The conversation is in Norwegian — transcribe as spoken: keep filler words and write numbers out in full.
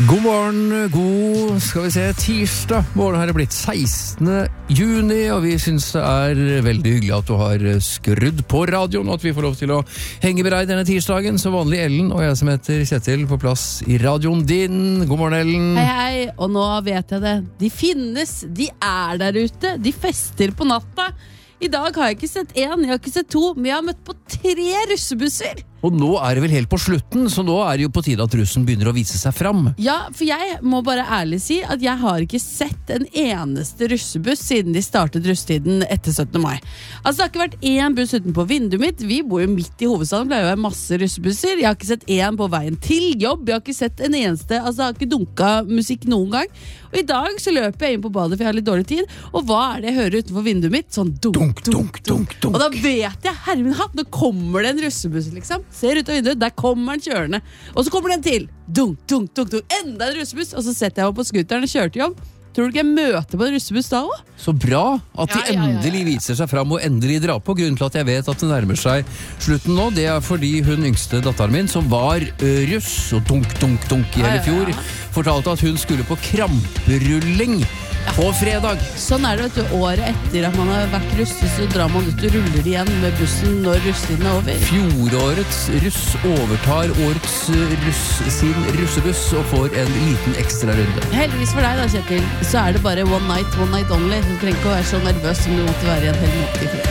God morgen, god, skal vi se, tirsdag morgen har det blitt sekstende juni, og vi synes det er veldig hyggelig at du har skrudd på radioen, og at vi får lov til å henge med deg denne tirsdagen. Så vanlig Ellen og jeg som heter Kjetil på plass i radioen din. God morgen, Ellen. Hei, hei, og nå vet jeg det. De finnes, de er der ute, de fester på natta. I dag har jeg ikke sett en, jeg har ikke sett to, men jeg har møtt på tre russebusser. Og nå er det vel helt på slutten, så nå er det jo på tide at russen begynner å vise seg fram. Ja, for jeg må bare ærlig si at jeg har ikke sett en eneste russebuss siden de startet russetiden etter syttende mai. Altså det har ikke vært en buss utenpå vinduet mitt. Vi bor jo midt i hovedstaden, det pleier jo å være masse russebusser. Jeg har ikke sett en på veien til jobb, jeg har ikke sett en eneste, altså jeg har ikke dunket musikk noen gang. Og i dag så løper jeg inn på badet for jeg har litt dårlig tid, og hva er det jeg hører utenfor vinduet mitt? Sånn dunk, dunk, dunk, dunk, dunk. Og da vet jeg, herre min hatt, nå kommer det en russebuss liksom. Ser ut av vinduet, der kommer den kjørende. Og så kommer den til. Dunk, dunk, dunk, dunk. Enda en russebuss. Og så setter jeg opp på skuteren og kjører til jobb. Tror du ikke jeg møter på en russebuss da også? Så bra at de Ja, ja, ja, ja. endelig viser seg fram og endelig drar på. Grunnen til at jeg vet at det nærmer seg slutten nå, det er fordi hun yngste datteren min, som var ø, russ og dunk, dunk, dunk i hele Ja, ja, fjor, ja. fortalte at hun skulle på kramperulling på fredag. Sånn er det, vet du. Året etter at man har vært russ, så drar man ut og ruller igjen med bussen når russetiden er over. Fjorårets russ overtar årets russ sin russebuss og får en liten ekstra runde. Heldigvis for deg da, Kjetil, så er det bare one night, one night only. Du trenger ikke å være så nervøs som du måtte være i en hel måte i fjor.